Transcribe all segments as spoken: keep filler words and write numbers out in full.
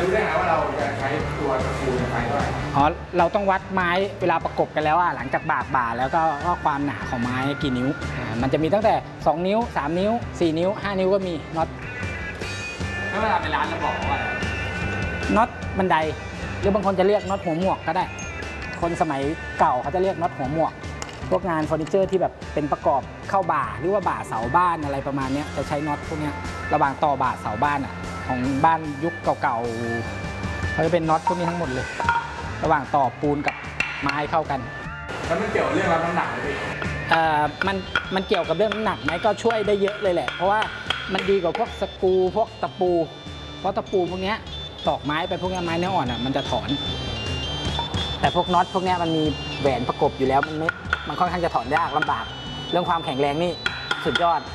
รู้ได้ไงว่าเราจะใช้ตัวตะปูในไฟเท่าไหร่อ๋อเราต้องวัดไม้เวลาประกบกันแล้วอ่ะหลังจากบากบ่าแล้วก็ว่าความหนาของไม้กี่นิ้วอ่ามันจะมีตั้งแต่สองนิ้วสามนิ้วสี่นิ้วห้านิ้วก็มีน็อตถ้าเวลาไปร้านเราบอกว่าอะไรน็อตบันไดหรือบางคนจะเรียกน็อตหัวหมวกก็ได้คนสมัยเก่าเขาจะเรียกน็อตหัวหมวกพวกงานเฟอร์นิเจอร์ที่แบบเป็นประกอบเข้าบ่าหรือว่าบ่าเสาบ้านอะไรประมาณนี้จะใช้น็อตพวกนี้ระหว่างต่อบ่าเสาบ้านอ่ะของบ้านยุคเก่าๆเขาจะเป็นน็อตพวกนี้ทั้งหมดเลยระหว่างต่อปูนกับไม้เข้ากันแล้วมันเกี่ยวเรื่องรับน้ำหนักไหมพี่เอ่อมันมันเกี่ยวกับเรื่องน้ำหนักไหมก็ช่วยได้เยอะเลยแหละเพราะว่ามันดีกว่าพวกสกรูพวกตะปูเพราะตะปูพวกนี้ตอกไม้ไปพวกนี้ไม้เนื้ออ่อนอ่ะมันจะถอนแต่พวกน็อตพวกนี้มันมีแหวนประกบอยู่แล้วมันไม่มันค่อนข้างจะถอนยากลำบากเรื่องความแข็งแรงนี่สุดยอด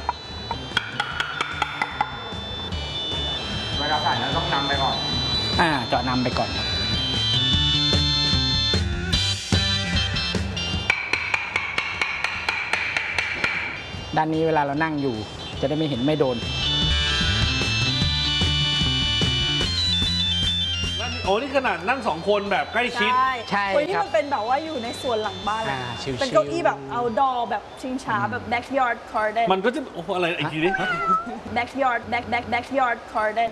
เวลาใส่เราต้องนำไปก่อนอ่าเจาะนำไปก่อนด้านนี้เวลาเรานั่งอยู่จะได้ไม่เห็นไม่โดนโอ้นี่ขนาดนั่งสองคนแบบใกล้ชิดใช่คนที่มันเป็นแบบว่าอยู่ในสวนหลังบ้านเลยเป็นเก้าอี้แบบเอาดอแบบชิงช้าแบบ backyard garden มันก็จะโอ้อะไรอีกทีนี้ backyard back back backyard garden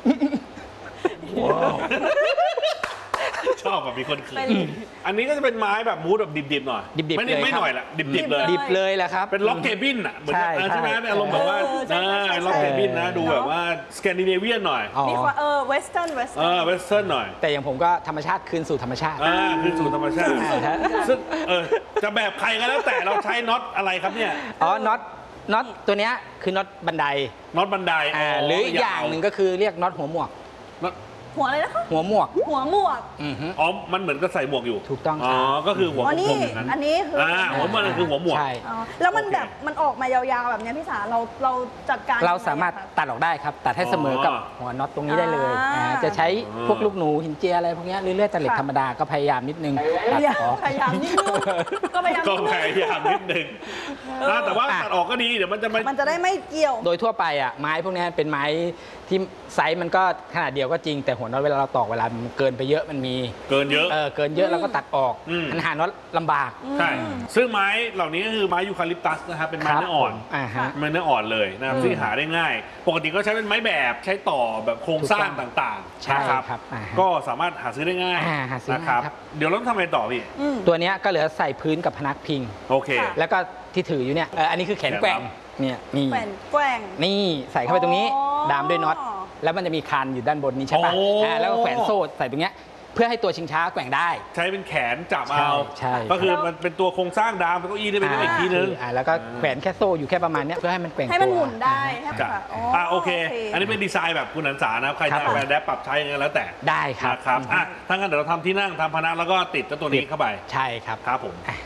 ชอบแบบมีคนเขินอันนี้ก็จะเป็นไม้แบบมูดแบบดิบๆหน่อยดิบๆเลยไม่หน่อยละดิบๆเลยดิบเลยแหละครับเป็นล็อกเคบินอ่ะเหมือนใช่ไหมอารมณ์แบบว่าล็อกเคบินนะดูแบบว่าสแกนดิเนเวียนหน่อยมีความเออเวสเทิร์นเวสเทิร์นเออเวสเทิร์นหน่อยแต่อย่างผมก็ธรรมชาติคืนสู่ธรรมชาติอ่าคืนสู่ธรรมชาติซึ่งเออจะแบบใครก็แล้วแต่เราใช้น็อตอะไรครับเนี่ยอ๋อน็อตน็อตตัวเนี้ยคือน็อตบันไดน็อตบันไดหรืออีกอย่างหนึ่งก็คือเรียกน็อตหัวหมวกหัวอะไรนะคะหัวหมวกหัวหมวกอ๋อมันเหมือนก็ใส่หมวกอยู่ถูกต้องอ๋อก็คือหัวหมวกอย่างนั้นอันนี้คืออ่าหัวมันคือหัวหมวกใช่แล้วมันแบบมันออกมายาวๆแบบนี้พี่สาเราเราจัดการเราสามารถตัดออกได้ครับตัดให้เสมอกับหัวน็อตตรงนี้ได้เลยจะใช้พวกลูกหนูหินเจียอะไรพวกนี้หรือเลื่อยตะเหล็กธรรมดาก็พยายามนิดนึงตัดออกพยายามนิดนึงก็พยายามก็พยายามนิดนึงแต่ว่าตัดออกก็ดีเดี๋ยวมันจะมันจะได้ไม่เกี่ยวโดยทั่วไปอ่ะไม้พวกนี้เป็นไม้ที่ไซส์มันก็ขนาดเดียวก็จริงแต่หัวน็อตเวลาเราตอกเวลามันเกินไปเยอะมันมีเกินเยอะเออเกินเยอะเราก็ตัดออกมันหาน็อตลำบากใช่ซึ่งไม้เหล่านี้ก็คือไม้ยูคาลิปตัสนะครับเป็นไม้เนื้ออ่อนไม้เนื้ออ่อนเลยนะครับซึ่งหาได้ง่ายปกติก็ใช้เป็นไม้แบบใช้ต่อแบบโครงสร้างต่างๆนะครับก็สามารถหาซื้อได้ง่ายนะครับเดี๋ยวเราต้องทำอะไรต่อพี่ตัวนี้ก็เหลือใส่พื้นกับพนักพิงโอเคแล้วก็ที่ถืออยู่เนี่ยอันนี้คือแขนแกว่งเนี่ยนี่แขนแกว่งนี่ใส่เข้าไปตรงนี้ดามด้วยน็อตแล้วมันจะมีคานอยู่ด้านบนนี้ใช่ป่ะแล้วก็แขวนโซ่ใส่ตรงเนี้ยเพื่อให้ตัวชิงช้าแกว่งได้ใช้เป็นแขนจับเอาใช่ก็คือมันเป็นตัวโครงสร้างดามเป็นเก้าอี้ได้เป็นอีกทีนึงแล้วก็แขวนแค่โซ่อยู่แค่ประมาณนี้เพื่อให้มันแกว่งให้มันหมุนได้จ้ะอ่าโอเคอันนี้เป็นดีไซน์แบบคุณหันษานะใครจะเอาไปแดปปรับใช้ยังไงแล้วแต่ได้ครับครับอ่ะถ้างั้นเดี๋ยวเราทำที่นั่งทำพนักแล้วก็ติดตัวนี้เข้าไปใช่ครับครับผม